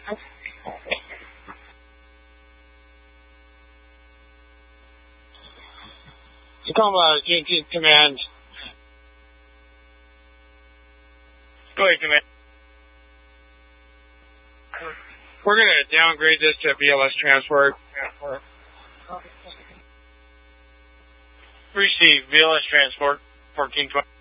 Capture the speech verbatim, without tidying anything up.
You're talking about a Juneteenth command. Go ahead, command. We're going to downgrade this to B L S transport. Receive B L S transport, fourteen twenty.